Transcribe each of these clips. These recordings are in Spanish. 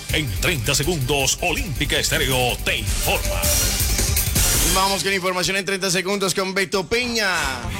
En 30 segundos, Olímpica Estéreo te informa. Vamos con información en 30 segundos con Beto Peña.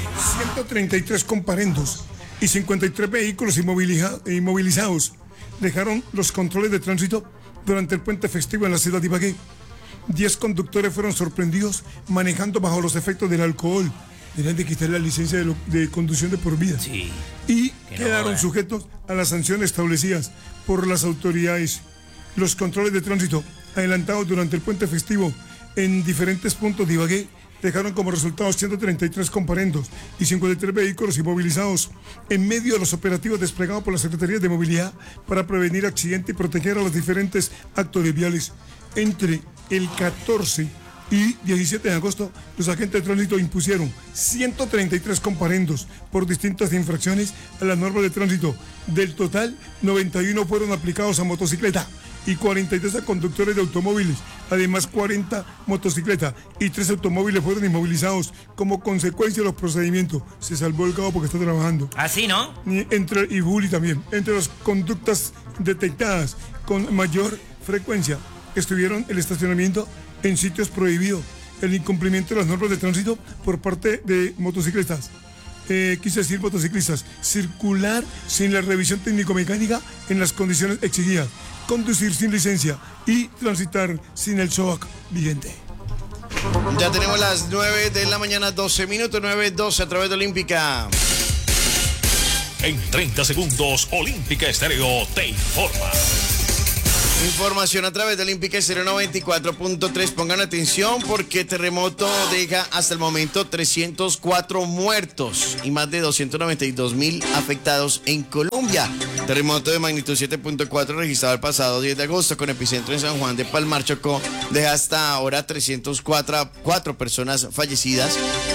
133 comparendos y 53 vehículos inmovilizados dejaron los controles de tránsito durante el puente festivo en la ciudad de Ibagué. 10 conductores fueron sorprendidos manejando bajo los efectos del alcohol. Deben de quitar la licencia de conducción de por vida. Sí. Y quedaron sujetos a las sanciones establecidas por las autoridades. Los controles de tránsito adelantados durante el puente festivo en diferentes puntos de Ibagué dejaron como resultado 133 comparendos y 53 vehículos inmovilizados en medio de los operativos desplegados por la Secretaría de Movilidad para prevenir accidentes y proteger a los diferentes actores viales. Entre el 14 y 17 de agosto, los agentes de tránsito impusieron 133 comparendos por distintas infracciones a las normas de tránsito. Del total, 91 fueron aplicados a motocicleta y 42 a conductores de automóviles. Además, 40 motocicletas y 3 automóviles fueron inmovilizados como consecuencia de los procedimientos. Se salvó el cabo porque está trabajando. ¿Así, no? Y Juli también. Entre las conductas detectadas con mayor frecuencia estuvieron el estacionamiento en sitios prohibidos, el incumplimiento de las normas de tránsito por parte de motociclistas. Motociclistas, circular sin la revisión técnico-mecánica en las condiciones exigidas, conducir sin licencia y transitar sin el SOAC vigente. Ya tenemos las 9 de la mañana, 12 minutos, 9:12 a través de Olímpica. En 30 segundos, Olímpica Estéreo te informa. Información a través de Olímpica Estéreo 94.3. Pongan atención porque terremoto deja hasta el momento 304 muertos y más de 292.000 afectados en Colombia. Terremoto de magnitud 7.4 registrado el pasado 10 de agosto con epicentro en San Juan de Palmar, Chocó, deja hasta ahora 304 personas fallecidas,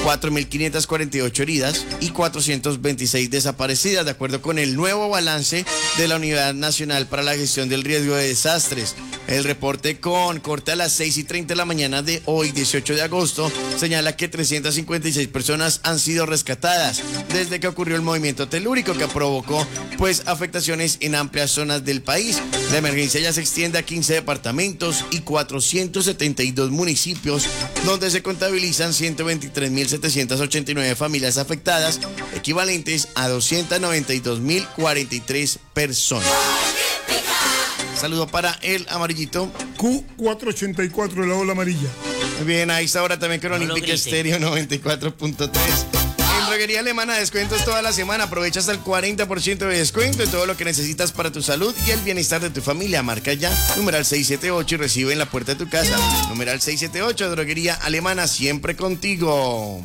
4.548 heridas y 426 desaparecidas, de acuerdo con el nuevo balance de la Unidad Nacional para la Gestión del Riesgo de Desastres. El reporte con corte a las 6:30 de la mañana de hoy, 18 de agosto, señala que 356 personas han sido rescatadas desde que ocurrió el movimiento telúrico que provocó afectaciones en amplias zonas del país. La emergencia ya se extiende a 15 departamentos y 472 municipios, donde se contabilizan 123.789 familias afectadas, equivalentes a 292.043 personas. Saludo para el amarillito. Q484 de la ola amarilla. Muy bien, ahí está ahora también con Olímpica Estéreo 94.3. En Droguería Alemana, descuentos toda la semana. Aprovecha hasta el 40% de descuento en todo lo que necesitas para tu salud y el bienestar de tu familia. Marca ya, numeral 678 y recibe en la puerta de tu casa. Numeral 678, Droguería Alemana, siempre contigo.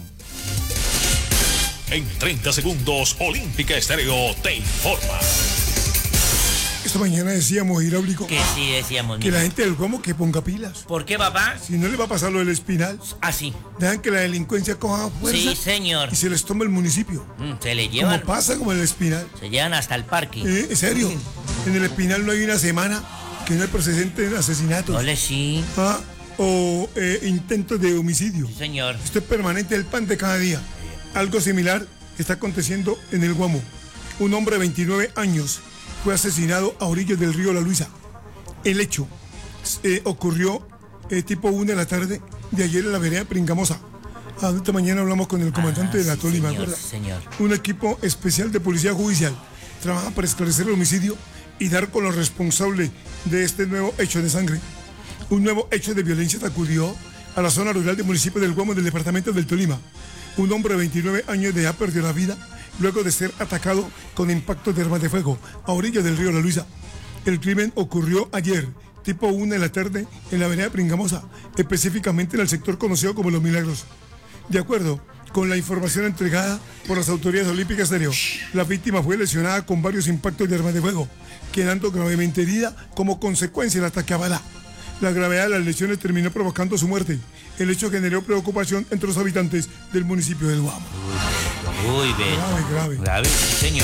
En 30 segundos, Olímpica Estéreo te informa. Esta mañana decíamos, hidráulico, Que sí, decíamos. que la gente del Guamo que ponga pilas. ¿Por qué, papá? Si no le va a pasar lo del Espinal, Así. dejan que la delincuencia coja fuerza. Sí, señor. Y se les toma el municipio. Se le llevan. Como pasa como en el Espinal. Se llevan hasta el parque. En serio, en el Espinal no hay una semana que no hay presente asesinatos. Ole, sí. O intentos de homicidio. Sí, señor. Esto es permanente, el pan de cada día. Algo similar está aconteciendo en el Guamo. Un hombre de 29 años fue asesinado a orillas del río La Luisa. El hecho ocurrió tipo 1 de la tarde de ayer en la vereda Pringamosa. Esta mañana hablamos con el comandante de la Tolima, ¿verdad? Señor. Un equipo especial de policía judicial trabaja para esclarecer el homicidio y dar con los responsables de este nuevo hecho de sangre. Un nuevo hecho de violencia sacudió a la zona rural del municipio del Guamo del departamento del Tolima. Un hombre de 29 años de edad perdió la vida luego de ser atacado con impactos de armas de fuego a orillas del río La Luisa. El crimen ocurrió ayer, tipo 1 de la tarde, en la avenida Pringamosa, específicamente en el sector conocido como Los Milagros. De acuerdo con la información entregada por las autoridades olímpicas Estéreo, la víctima fue lesionada con varios impactos de armas de fuego, quedando gravemente herida como consecuencia del ataque a bala. La gravedad de las lesiones terminó provocando su muerte. El hecho generó preocupación entre los habitantes del municipio del Guamo. Uy, bien. Grave. Grave, sí, señor.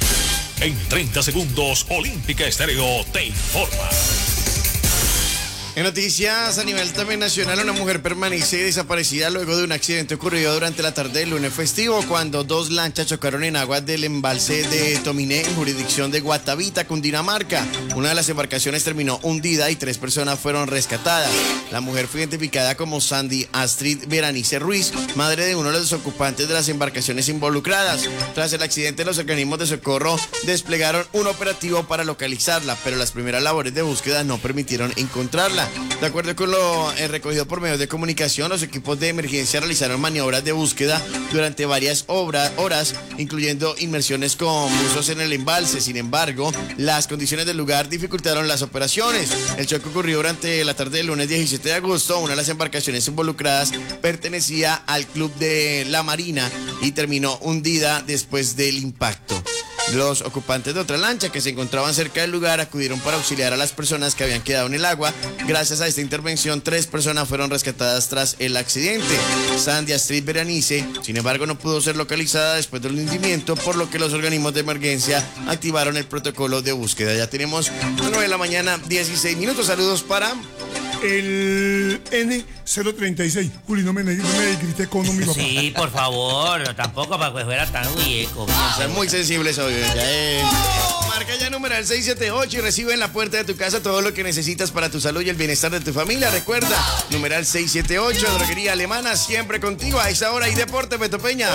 En 30 segundos, Olímpica Estéreo te informa. En noticias a nivel también nacional, una mujer permanece desaparecida luego de un accidente ocurrido durante la tarde del lunes festivo cuando dos lanchas chocaron en aguas del embalse de Tominé en jurisdicción de Guatavita, Cundinamarca. Una de las embarcaciones terminó hundida y 3 personas fueron rescatadas. La mujer fue identificada como Sandy Astrid Beranice Ruiz, madre de uno de los ocupantes de las embarcaciones involucradas. Tras el accidente, los organismos de socorro desplegaron un operativo para localizarla, pero las primeras labores de búsqueda no permitieron encontrarla. De acuerdo con lo recogido por medios de comunicación, los equipos de emergencia realizaron maniobras de búsqueda durante varias horas, incluyendo inmersiones con buzos en el embalse. Sin embargo, las condiciones del lugar dificultaron las operaciones. El choque ocurrió durante la tarde del lunes 17 de agosto. Una de las embarcaciones involucradas pertenecía al Club de la Marina y terminó hundida después del impacto. Los ocupantes de otra lancha que se encontraban cerca del lugar acudieron para auxiliar a las personas que habían quedado en el agua. Gracias a esta intervención, 3 personas fueron rescatadas tras el accidente. Sandy Astrid Beranice, sin embargo, no pudo ser localizada después del hundimiento, por lo que los organismos de emergencia activaron el protocolo de búsqueda. Ya tenemos 9 de la mañana, 16 minutos. Saludos para el N036. Juli, no me grité con mi papá. Sí, por favor, tampoco para que fuera tan viejo. Son muy sensibles hoy. Marca ya numeral 678 y recibe en la puerta de tu casa todo lo que necesitas para tu salud y el bienestar de tu familia. Recuerda, numeral 678, droguería alemana, siempre contigo. A esa hora y deporte, Beto Peña.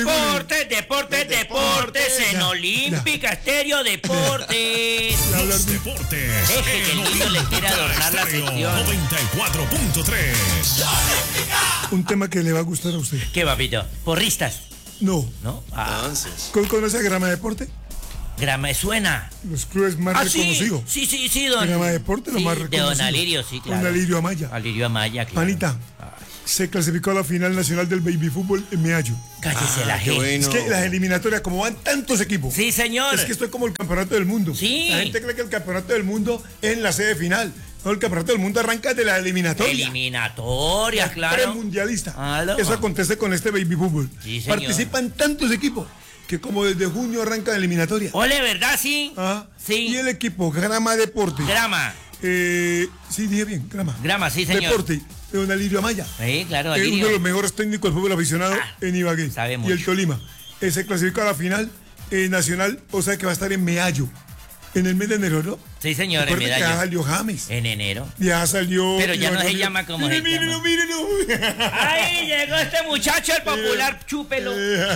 Deportes en Olímpica Estéreo Deportes. Los deportes. Deje que el niño le quiera adornar la sección. 94.3. Un tema que le va a gustar a usted. ¿Qué, papito? ¿Porristas? No. ¿No? Entonces, ¿Conoce Grama Deporte? Grama suena. Los clubes más reconocidos. Sí, don. Grama Deporte, lo Sí, más de reconocido. don Alirio, sí, claro. Don Alirio Amaya. Alirio Amaya, claro. Panita, se clasificó a la final nacional del baby fútbol en Meallo. Cállese la qué gente. bueno. Es que las eliminatorias, como van tantos equipos, Sí, señor. es que esto es como el campeonato del mundo. Sí. La gente cree que el campeonato del mundo es en la sede final. No, el campeonato del mundo arranca de la eliminatoria. Eliminatorias, claro. Premundialista. Claro. Eso acontece con este baby fútbol. Sí, señor. Participan tantos equipos que como desde junio arranca la eliminatoria. Ole, ¿verdad, sí? Ah, Sí. Y el equipo Grama Deporte. Grama. Sí, dije bien, Grama. Grama, sí, señor. Deporte de don Alirio Amaya. Sí, claro, Es uno de Alirio. los mejores técnicos del fútbol aficionado en Ibagué. sabe Y mucho. el Tolima. Se clasificó a la final nacional, o sea que va a estar en Meallo. En el mes de enero, ¿no? Sí, señor, en Recuerde que ya medallo. salió James. En enero. Ya salió. Pero ya no se salió. llama como Mire, se llama. mírenlo. ¡Ay, llegó este muchacho, el popular! ¡Chúpelo!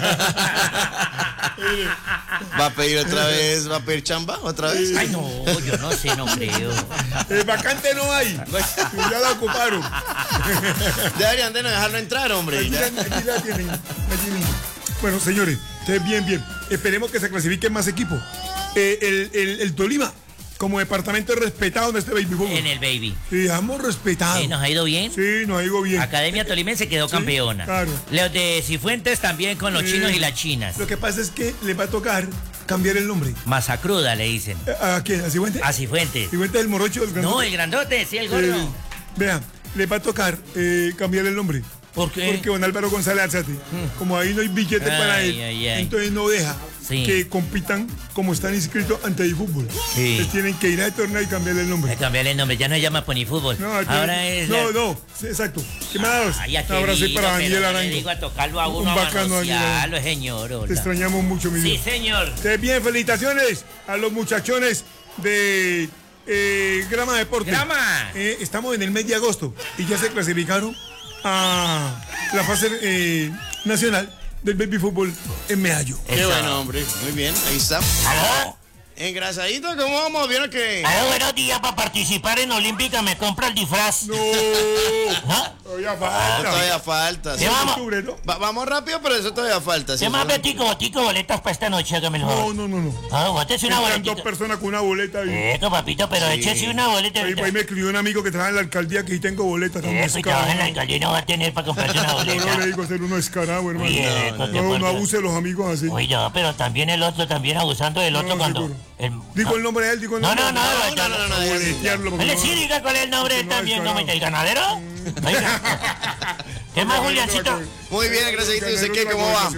¿va a pedir otra vez? ¿Va a pedir chamba otra vez? Ay, no, yo no sé, no creo. Vacante no hay. Ya la ocuparon. Deberían de no dejarlo entrar, hombre. Aquí Ya. la tienen. Bueno, señores, ustedes bien. Esperemos que se clasifiquen más equipos. El Tolima, como departamento respetado en este baby fútbol. En el baby. Sí, hemos respetado. ¿Nos ha ido bien? Sí, nos ha ido bien. Academia Tolimense quedó campeona. claro. Los de Cifuentes también con los chinos y las chinas. Lo que pasa es que le va a tocar cambiar el nombre. Masa cruda le dicen. ¿A quién? ¿A Cifuentes? A Cifuentes. ¿Cifuentes del Morocho? Del No, el grandote, sí, el gordo. Vean, le va a tocar cambiar el nombre. ¿Por qué? Porque don Álvaro González Alzate, como ahí no hay billete para él, ay. entonces no deja Sí. que compitan como están inscritos ante el fútbol. Sí. Entonces tienen que ir a torneo y cambiarle el nombre. Hay que cambiarle el nombre, ya no se llama Ponifútbol. Ahora es. No, sí, exacto. ¿Qué más? Ay, Un abrazo ahí para Daniel Le digo Arango. a tocarlo a Un uno, a bacano, Daniel manosearlo, Arango. señor. Te hola. extrañamos mucho, mi Sí, vida. señor. Ustedes bien, felicitaciones a los muchachones de Grama Deporte. Grama. Estamos en el mes de agosto y ya se clasificaron a la fase nacional del baby fútbol en Meallo. Qué Eso. bueno, hombre. Muy bien, ahí está. ¿Aló? Engrasadito, ¿cómo vamos? ¿Vieron que? Aló, buenos días, para participar en Olímpica me compra el disfraz. No, ¿Ah? todavía falta. Todavía falta. ¿Qué vamos? Octubre, ¿no? Vamos rápido, pero eso todavía falta. ¿Qué más, Betico? Botico, boletas para esta noche, hágame el favor. No. Ah, bótese una Entran dos boletita. personas con una boleta ahí. Esto, papito, pero échese una boleta. Ahí me escribió un amigo que trabaja en la alcaldía que ahí tengo boletas. Tan Eso, y trabaja en la descarado. alcaldía y no va a tener para comprarse una Yo boleta. no le digo ser uno descarado, hermano. Oye, No abuse de los amigos así. Oye, no, pero también el otro, también abusando del otro No, cuando... seguro. el- Digo el nombre de él, digo el No, nombre. no, no, Boletearlo, porque Dale, no- sí, diga cuál es el nombre de él No, también, ¿no? descarado. ¿El ganadero? Oiga. ¿Qué más, Juliancito? Muy bien, engrasadito. ¿Y usted qué? Ganadero de ¿Cómo la va? gobernación.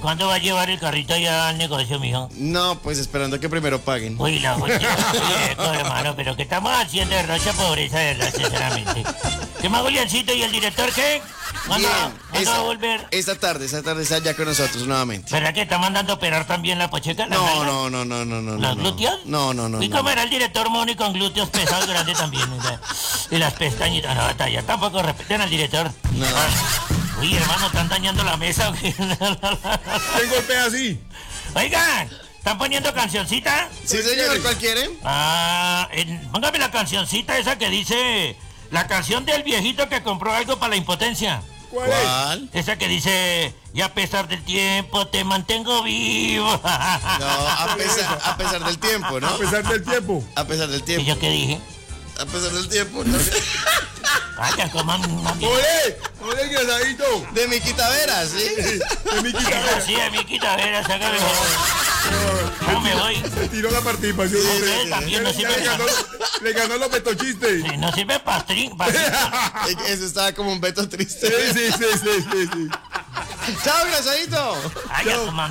¿cuándo va a llevar el carrito allá al negocio, mijo? No, pues esperando que primero paguen. Uy, la última, hermano, pero ¿qué estamos haciendo de rocha pobreza, de verdad, sinceramente? ¿Qué más, Juliancito? ¿Y el director qué? ¿Cuándo va a volver? Esta tarde está ya con nosotros nuevamente. ¿Verdad que está mandando a operar también la pocheca? ¿La nalga? No. ¿Los glúteos? No. ¿Y cómo era el director Moni con glúteos pesados grandes también? Y las pestañitas, no, ya tampoco respeten al director. No. Uy, hermano, ¿están dañando la mesa? ¿Quién golpea así? Oigan, ¿están poniendo cancioncita? Sí, señor, ¿cuál quieren? Póngame la cancioncita esa que dice... La canción del viejito que compró algo para la impotencia. ¿Cuál? Esa que dice... Y a pesar del tiempo te mantengo vivo. No, a pesar del tiempo, ¿no? A pesar del tiempo. A pesar del ¿Y tiempo. yo qué dije? A pesar del tiempo. ¿No? Vaya, coman más bien. ¡Ole, engrasadito! De mi quitaveras, ¿sí? De mi quitadera. Sí, a mi quitadera, sácame. No me voy. Se tiró la participación. Ustedes también no sirven Le ganó los petochistes. Sí, no sirve pastrín. Eso estaba como un Beto triste. Sí. ¡Chao, grasadito! Ay, ya coman.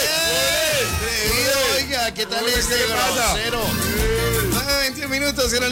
Oiga, ¿qué tal este ¿Qué pasa? grosero? 9:21 minutos.